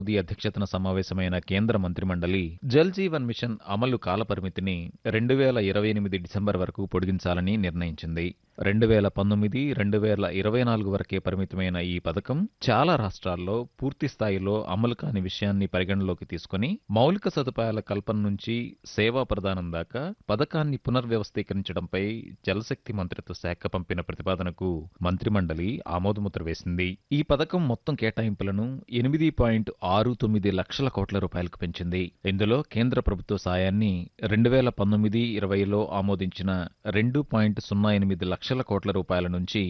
మోదీ అధ్యక్షతన సమావేశమైన కేంద్ర మంత్రిమండలి జల్ జీవన్ మిషన్ అమలు కాలపరిమితిని 2028 డిసెంబర్ వరకు పొడిగించాలని నిర్ణయించింది. 2019, 2024 వరకే పరిమితమైన ఈ పథకం చాలా రాష్ట్రాల్లో పూర్తి స్థాయిలో అమలు కాని విషయాన్ని పరిగణలోకి తీసుకుని మౌలిక సదుపాయాల కల్పన నుంచి సేవా ప్రదానం దాకా పథకాన్ని పునర్వ్యవస్థీకరించడంపై జలశక్తి మంత్రిత్వ శాఖ పంపిన ప్రతిపాదనకు మంత్రిమండలి ఆమోదముద్ర వేసింది. ఈ పథకం మొత్తం కేటాయింపులను 8.69 లక్షల కోట్ల రూపాయలకు పెంచింది. ఇందులో కేంద్ర ప్రభుత్వ సాయాన్ని 2019-20లో ఆమోదించిన 2.08 లక్షల కోట్ల రూపాయల నుంచి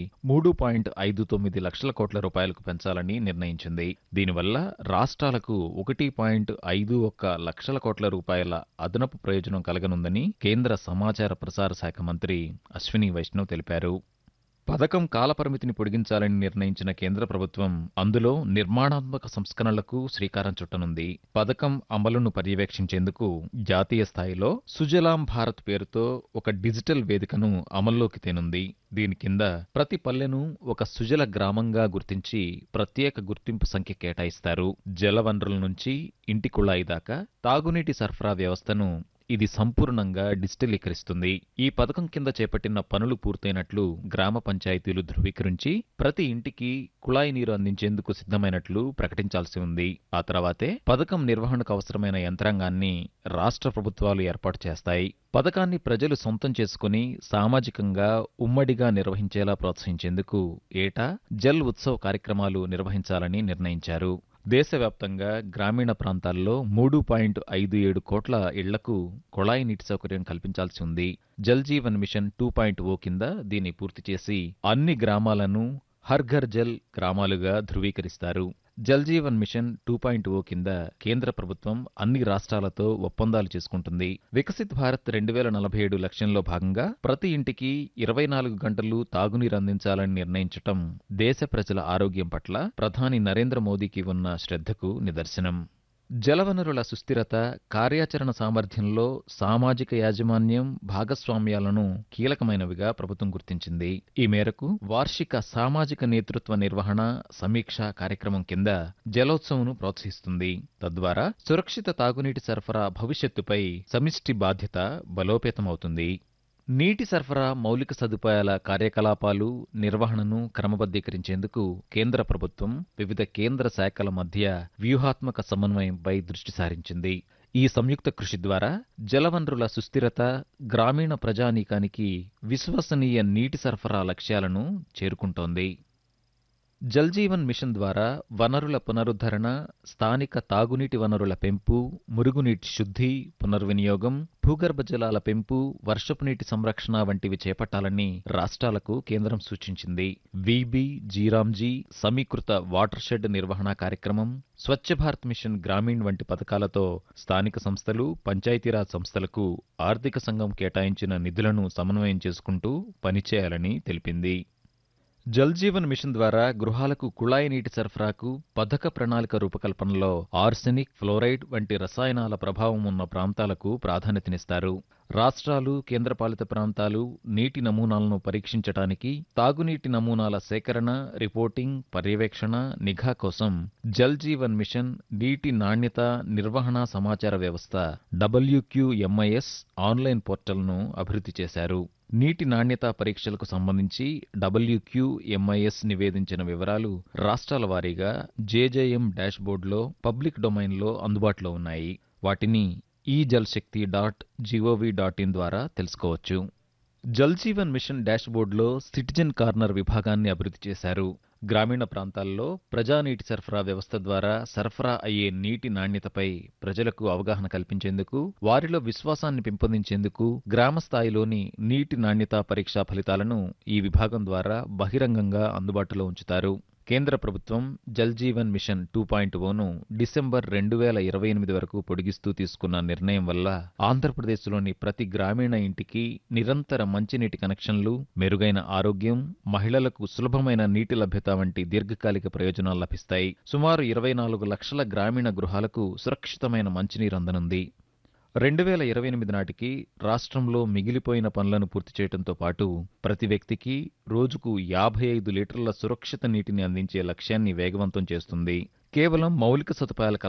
3.59 లక్షల కోట్ల రూపాయలకు పెంచాలని నిర్ణయించింది. దీనివల్ల రాష్ట్రాలకు 1.51 లక్షల కోట్ల రూపాయల అదనపు ప్రయోజనం కలగనుందని కేంద్ర సమాచార ప్రసార శాఖ మంత్రి అశ్విని వైష్ణవ్ తెలిపారు. పథకం కాలపరిమితిని పొడిగించాలని నిర్ణయించిన కేంద్ర ప్రభుత్వం అందులో నిర్మాణాత్మక సంస్కరణలకు శ్రీకారం చుట్టనుంది. పథకం అమలును పర్యవేక్షించేందుకు జాతీయ స్థాయిలో సుజలాం భారత్ పేరుతో ఒక డిజిటల్ వేదికను అమల్లోకి తేనుంది. దీని కింద ప్రతి పల్లెను ఒక సుజల గ్రామంగా గుర్తించి ప్రత్యేక గుర్తింపు సంఖ్య కేటాయిస్తారు. జలవనరుల నుంచి ఇంటి కుళాయి దాకా తాగునీటి సరఫరా వ్యవస్థను ఇది సంపూర్ణంగా డిజిటలీకరిస్తుంది. ఈ పథకం కింద చేపట్టిన పనులు పూర్తయినట్లు గ్రామ పంచాయతీలు ధృవీకరించి ప్రతి ఇంటికి కుళాయి నీరు అందించేందుకు సిద్ధమైనట్లు ప్రకటించాల్సి ఉంది. ఆ తర్వాతే పథకం నిర్వహణకు అవసరమైన యంత్రాంగాన్ని రాష్ట్ర ప్రభుత్వాలు ఏర్పాటు చేస్తాయి. పథకాన్ని ప్రజలు సొంతం చేసుకుని సామాజికంగా ఉమ్మడిగా నిర్వహించేలా ప్రోత్సహించేందుకు ఏటా జల్ ఉత్సవ్ కార్యక్రమాలు నిర్వహించాలని నిర్ణయించారు. దేశవ్యాప్తంగా గ్రామీణ ప్రాంతాల్లో 3.57 కోట్ల ఇళ్లకు కుళాయి నీటి సౌకర్యం కల్పించాల్సి ఉంది. జల్ జీవన్ మిషన్ 2.0 కింద దీన్ని పూర్తి చేసి అన్ని గ్రామాలను హర్ ఘర్ జల్ గ్రామాలుగా ధృవీకరిస్తారు. జల్ జీవన్ మిషన్ 2.0 కింద కేంద్ర ప్రభుత్వం అన్ని రాష్ట్రాలతో ఒప్పందాలు చేసుకుంటుంది. వికసిత్ భారత్ 2047 లక్ష్యంలో భాగంగా ప్రతి ఇంటికి 24 గంటలు తాగునీరు అందించాలని నిర్ణయించటం దేశ ప్రజల ఆరోగ్యం పట్ల ప్రధాని నరేంద్ర మోదీకి ఉన్న శ్రద్ధకు నిదర్శనం. జలవనరుల సుస్థిరత, కార్యాచరణ సామర్థ్యంలో సామాజిక యాజమాన్యం, భాగస్వామ్యాలను కీలకమైనవిగా ప్రభుత్వం గుర్తించింది. ఈ మేరకు వార్షిక సామాజిక నేతృత్వ నిర్వహణ సమీక్ష కార్యక్రమం కింద జలోత్సవ్ను ప్రోత్సహిస్తుంది. తద్వారా సురక్షిత తాగునీటి సరఫరా భవిష్యత్తుపై సమిష్టి బాధ్యత బలోపేతమవుతుంది. నీటి సరఫరా మౌలిక సదుపాయాల కార్యకలాపాలు నిర్వహణను క్రమబద్ధీకరించేందుకు కేంద్ర ప్రభుత్వం వివిధ కేంద్ర శాఖల మధ్య వ్యూహాత్మక సమన్వయంపై దృష్టి సారించింది. ఈ సంయుక్త కృషి ద్వారా జలవనరుల సుస్థిరత, గ్రామీణ ప్రజానీకానికి విశ్వసనీయ నీటి సరఫరా లక్ష్యాలను చేరుకుంటోంది. జల్ జీవన్ మిషన్ ద్వారా వనరుల పునరుద్ధరణ, స్థానిక తాగునీటి వనరుల పెంపు, మురుగునీటి శుద్ధి, పునర్వినియోగం, భూగర్భ జలాల పెంపు, వర్షపు నీటి సంరక్షణ వంటివి చేపట్టాలని రాష్ట్రాలకు కేంద్రం సూచించింది. వీబీ, జీరాంజీ, సమీకృత వాటర్ షెడ్ నిర్వహణ కార్యక్రమం, స్వచ్ఛ భారత్ మిషన్ గ్రామీణ్ వంటి పథకాలతో స్థానిక సంస్థలు, పంచాయతీరాజ్ సంస్థలకు ఆర్థిక సంఘం కేటాయించిన నిధులను సమన్వయం చేసుకుంటూ పనిచేయాలని తెలిపింది. జల్ జీవన్ మిషన్ ద్వారా గృహాలకు కుళాయి నీటి సరఫరాకు పథక ప్రణాళిక రూపకల్పనలో ఆర్సెనిక్, ఫ్లోరైడ్ వంటి రసాయనాల ప్రభావం ఉన్న ప్రాంతాలకు ప్రాధాన్యతనిస్తారు. రాష్ట్రాలు, కేంద్రపాలిత ప్రాంతాలు నీటి నమూనాలను పరీక్షించడానికి తాగునీటి నమూనాల సేకరణ, రిపోర్టింగ్, పర్యవేక్షణ, నిఘా కోసం జల్ జీవన్ మిషన్ నీటి నాణ్యత నిర్వహణ సమాచార వ్యవస్థ WQMIS ఆన్లైన్ పోర్టల్ను అభివృద్ధి చేశారు. నీటి నాణ్యతా పరీక్షలకు సంబంధించి WQMIS నివేదించిన వివరాలు రాష్ట్రాల వారీగా JJM డాష్బోర్డ్లో పబ్లిక్ డొమైన్లో అందుబాటులో ఉన్నాయి. వాటిని ejalshakti.gov.in ద్వారా తెలుసుకోవచ్చు. Jal Jeevan machine డాష్బోర్డ్లో citizen corner విభాగాన్ని అభివృద్ధి చేశారు. గ్రామీణ ప్రాంతాల్లో ప్రజానీటి సరఫరా వ్యవస్థ ద్వారా సరఫరా అయ్యే నీటి నాణ్యతపై ప్రజలకు అవగాహన కల్పించేందుకు, వారిలో విశ్వాసాన్ని పెంపొందించేందుకు గ్రామ స్థాయిలోని నీటి నాణ్యతా పరీక్షా ఫలితాలను ఈ విభాగం ద్వారా బహిరంగంగా అందుబాటులో ఉంచుతారు. కేంద్ర ప్రభుత్వం జల్ జీవన్ మిషన్ 2.0ను డిసెంబర్ 2028 వరకు పొడిగిస్తూ తీసుకున్న నిర్ణయం వల్ల ఆంధ్రప్రదేశ్లోని ప్రతి గ్రామీణ ఇంటికి నిరంతర మంచినీటి కనెక్షన్లు, మెరుగైన ఆరోగ్యం, మహిళలకు సులభమైన నీటి లభ్యత వంటి దీర్ఘకాలిక ప్రయోజనాలు లభిస్తాయి. సుమారు 24 లక్షల గ్రామీణ గృహాలకు సురక్షితమైన మంచినీరు అందనుంది. 2028 నాటికి రాష్ట్రంలో మిగిలిపోయిన పనులను పూర్తి చేయడంతో పాటు ప్రతి వ్యక్తికి రోజుకు 55 లీటర్ల సురక్షిత నీటిని అందించే లక్ష్యాన్ని వేగవంతం చేస్తుంది. కేవలం మౌలిక సదుపాయాల